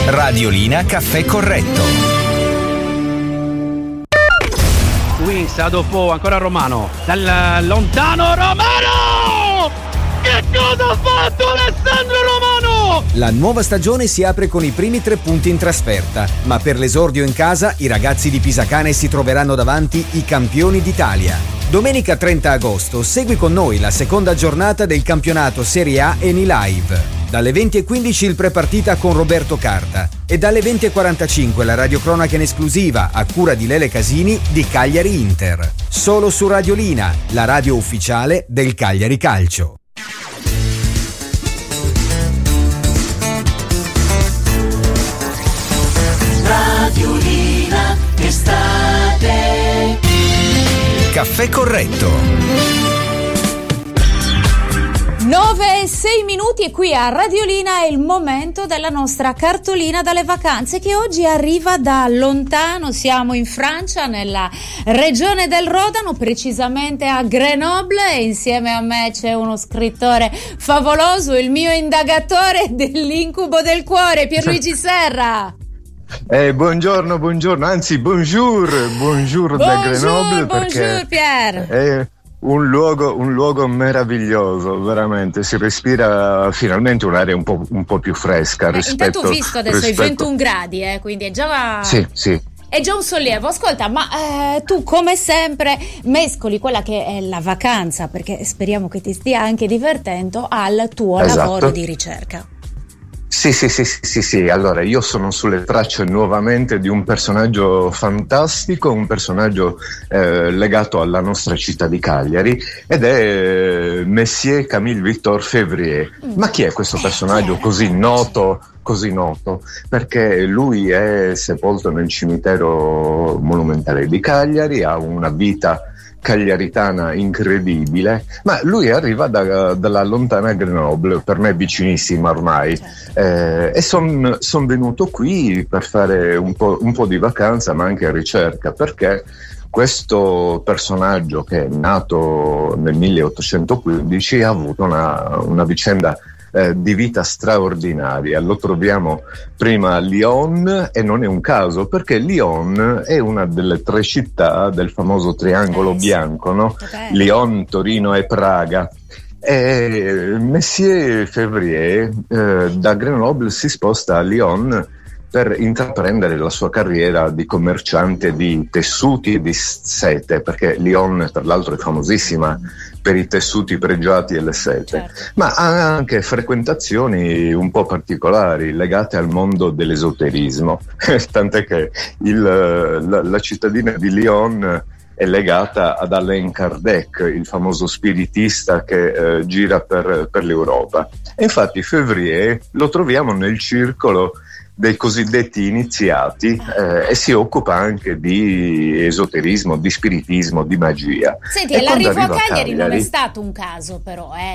Radiolina Caffè Corretto. Wings, dopo ancora Romano, dal lontano Romano! Che cosa ha fatto Alessandro Romano? La nuova stagione si apre con i primi 3 punti in trasferta, ma per l'esordio in casa i ragazzi di Pisacane si troveranno davanti i campioni d'Italia. Domenica 30 agosto segui con noi la seconda giornata del campionato Serie A Eni Live. Dalle 20:15 il prepartita con Roberto Carta e dalle 20:45 la radiocronaca in esclusiva a cura di Lele Casini di Cagliari Inter. Solo su Radiolina, la radio ufficiale del Cagliari Calcio. Radiolina estate. Caffè Corretto. 9:06 e qui a Radiolina è il momento della nostra cartolina dalle vacanze che oggi arriva da lontano. Siamo in Francia, nella regione del Rodano, precisamente a Grenoble, e insieme a me c'è uno scrittore favoloso, il mio indagatore dell'incubo del cuore, Pierluigi Serra. Buongiorno, anzi bonjour da Grenoble. Bonjour Pierre. Un luogo meraviglioso, veramente. Si respira finalmente un'aria un po' più fresca rispetto. Intanto ho visto adesso i 21 gradi, quindi è già. Sì. È già un sollievo. Ascolta, ma tu come sempre mescoli quella che è la vacanza, perché speriamo che ti stia anche divertendo, al tuo lavoro di ricerca. Sì. Allora, io sono sulle tracce nuovamente di un personaggio fantastico, un personaggio legato alla nostra città di Cagliari, ed è Messier Camille Victor Février. Ma chi è questo personaggio così noto? Perché lui è sepolto nel cimitero monumentale di Cagliari, ha una vita cagliaritana incredibile, ma lui arriva dalla lontana Grenoble, per me vicinissima ormai, e son venuto qui per fare un po' di vacanza, ma anche ricerca, perché questo personaggio, che è nato nel 1815, ha avuto una vicenda di vita straordinaria. Lo troviamo prima a Lyon, e non è un caso, perché Lyon è una delle 3 città del famoso triangolo bianco, no? Lyon, Torino e Praga. E Messier Février da Grenoble si sposta a Lyon per intraprendere la sua carriera di commerciante di tessuti e di sete, perché Lyon tra l'altro è famosissima per i tessuti pregiati e le sete, certo. Ma ha anche frequentazioni un po' particolari legate al mondo dell'esoterismo, tant'è che la cittadina di Lyon è legata ad Alain Kardec, il famoso spiritista che gira per l'Europa. E infatti Février lo troviamo nel circolo dei cosiddetti iniziati, e si occupa anche di esoterismo, di spiritismo, di magia. Senti, l'arrivo a Cagliari non è stato un caso, però,